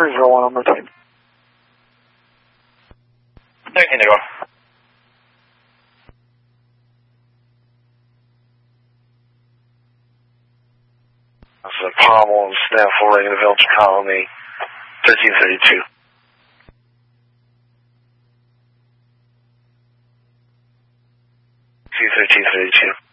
301 on routine. 13 to go. This is Pommel and Stanford, Reagan Village Colony, 1332. 1332.